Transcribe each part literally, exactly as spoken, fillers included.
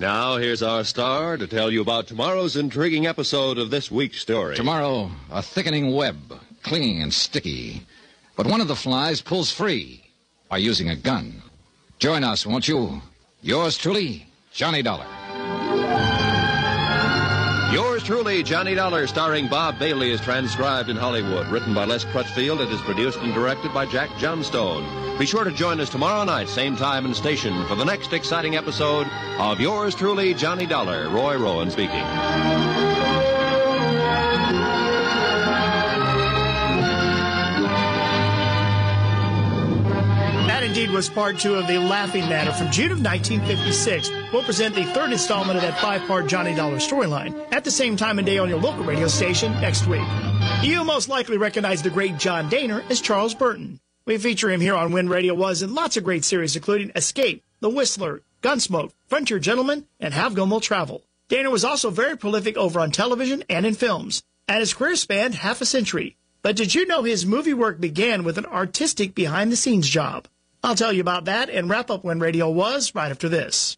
Now, here's our star to tell you about tomorrow's intriguing episode of this week's story. Tomorrow, a thickening web, clinging and sticky. But one of the flies pulls free by using a gun. Join us, won't you? Yours truly, Johnny Dollar. Yours truly, Johnny Dollar, starring Bob Bailey, is transcribed in Hollywood. Written by Les Crutchfield, it is produced and directed by Jack Johnstone. Be sure to join us tomorrow night, same time and station, for the next exciting episode of Yours truly, Johnny Dollar. Roy Rowan speaking. That indeed was part two of The Laughing Matter from June of nineteen fifty-six. We'll present the third installment of that five-part Johnny Dollar storyline at the same time and day on your local radio station next week. You most likely recognize the great John Dehner as Charles Burton. We feature him here on When Radio Was in lots of great series, including Escape, The Whistler, Gunsmoke, Frontier Gentleman, and Have Gun Will Travel. Dehner was also very prolific over on television and in films, and his career spanned half a century. But did you know his movie work began with an artistic behind-the-scenes job? I'll tell you about that and wrap up When Radio Was right after this.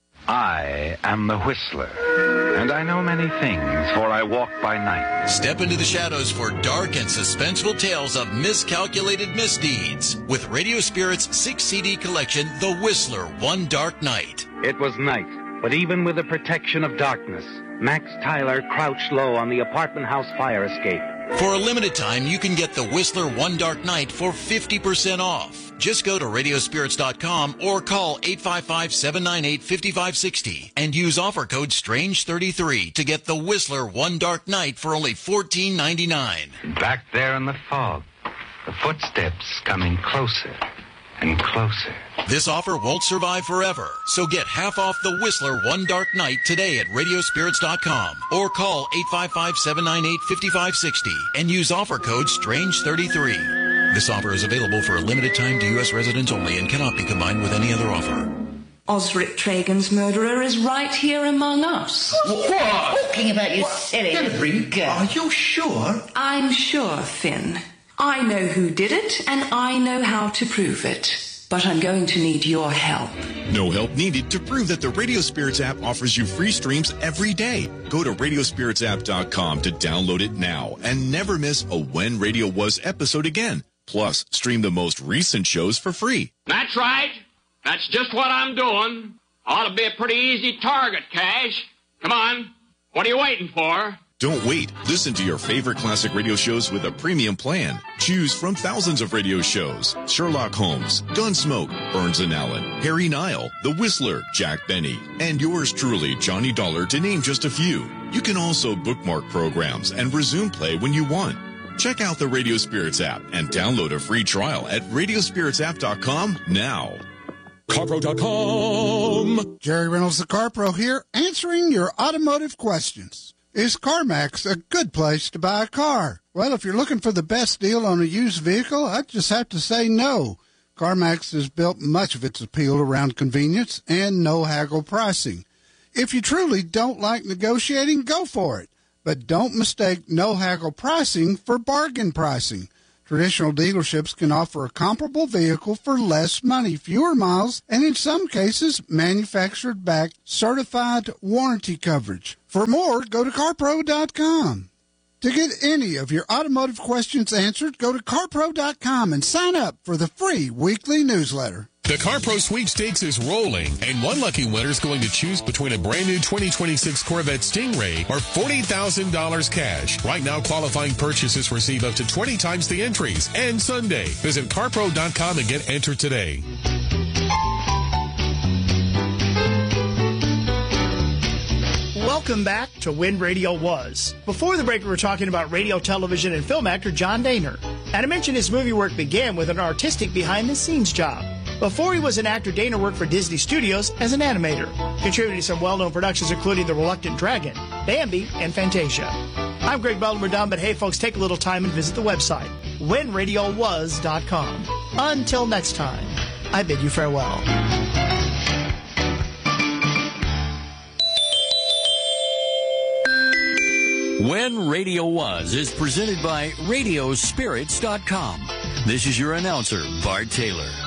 I am the Whistler, and I know many things, for I walk by night. Step into the shadows for dark and suspenseful tales of miscalculated misdeeds with Radio Spirit's six C D collection, The Whistler, One Dark Night. It was night, but even with the protection of darkness, Max Tyler crouched low on the apartment house fire escape. For a limited time, you can get The Whistler One Dark Night for fifty percent off. Just go to radio spirits dot com or call eight five five, seven nine eight, five five six zero and use offer code strange thirty-three to get The Whistler One Dark Night for only fourteen ninety-nine. Back there in the fog, the footsteps coming closer and closer. This offer won't survive forever, so get half off The Whistler One Dark Night today at radio spirits dot com or call eight five five, seven nine eight, five five six zero and use offer code strange thirty-three. This offer is available for a limited time to U S residents only and cannot be combined with any other offer. Osric Tragan's murderer is right here among us. What? Talking about you silly Henry, are you sure? I'm sure, Finn. I know who did it, and I know how to prove it. But I'm going to need your help. No help needed to prove that the Radio Spirits app offers you free streams every day. Go to radio spirits app dot com to download it now and never miss a When Radio Was episode again. Plus, stream the most recent shows for free. That's right. That's just what I'm doing. Ought to be a pretty easy target, Cash. Come on. What are you waiting for? Don't wait. Listen to your favorite classic radio shows with a premium plan. Choose from thousands of radio shows. Sherlock Holmes, Gunsmoke, Burns and Allen, Harry Nile, The Whistler, Jack Benny, and yours truly, Johnny Dollar, to name just a few. You can also bookmark programs and resume play when you want. Check out the Radio Spirits app and download a free trial at radio spirits app dot com now. CarPro dot com. Jerry Reynolds, the CarPro here, answering your automotive questions. Is CarMax a good place to buy a car? Well, if you're looking for the best deal on a used vehicle, I just have to say no. CarMax has built much of its appeal around convenience and no haggle pricing. If you truly don't like negotiating, go for it. But don't mistake no haggle pricing for bargain pricing. Traditional dealerships can offer a comparable vehicle for less money, fewer miles, and in some cases, manufactured-backed, certified warranty coverage. For more, go to car pro dot com. To get any of your automotive questions answered, go to car pro dot com and sign up for the free weekly newsletter. The CarPro Sweepstakes is rolling, and one lucky winner is going to choose between a brand new twenty twenty-six Corvette Stingray or forty thousand dollars cash. Right now, qualifying purchases receive up to twenty times the entries. And Sunday, visit car pro dot com and get entered today. Welcome back to When Radio Was. Before the break, we were talking about radio, television, and film actor John Dehner. And I mentioned his movie work began with an artistic behind-the-scenes job. Before he was an actor, Dehner worked for Disney Studios as an animator, contributing to some well-known productions including The Reluctant Dragon, Bambi, and Fantasia. I'm Greg Butler. We're done, but hey, folks, take a little time and visit the website, when radio was dot com. Until next time, I bid you farewell. When Radio Was is presented by radio spirits dot com. This is your announcer, Bart Taylor.